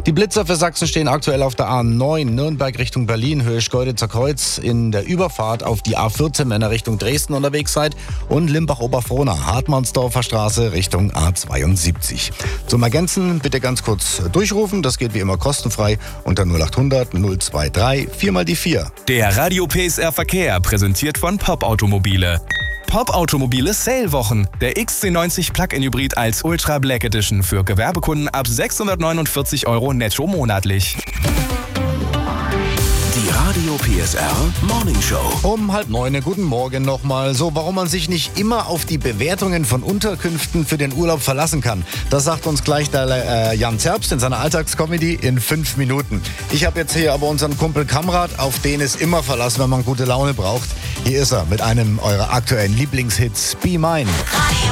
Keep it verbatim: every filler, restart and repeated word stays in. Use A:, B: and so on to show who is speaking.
A: Die Blitzer für Sachsen stehen aktuell auf der A neun, Nürnberg Richtung Berlin, Höhe Schkeuditzer Kreuz, in der Überfahrt auf die A vierzehn, wenn ihr Richtung Dresden unterwegs seid, und Limbach-Oberfrohna, Hartmannsdorfer Straße Richtung A zweiundsiebzig. Zum Ergänzen bitte ganz kurz durchrufen, das geht wie immer kostenfrei unter null acht hundert null zwei drei vier mal die vier.
B: Der Radio P S R Verkehr, präsentiert von Pop Automobile. Pop Automobile Sale-Wochen. Der X C neunzig Plug-in Hybrid als Ultra Black Edition für Gewerbekunden ab sechshundertneunundvierzig Euro netto monatlich.
C: Die Radio P S R Morning Show.
A: Um halb neun, guten Morgen nochmal. So, warum man sich nicht immer auf die Bewertungen von Unterkünften für den Urlaub verlassen kann, das sagt uns gleich der äh, Jan Zerbst in seiner Alltagscomedy in fünf Minuten. Ich habe jetzt hier aber unseren Kumpel Kamrat, auf den es immer verlassen, wenn man gute Laune braucht. Hier ist er mit einem eurer aktuellen Lieblingshits, Be Mine.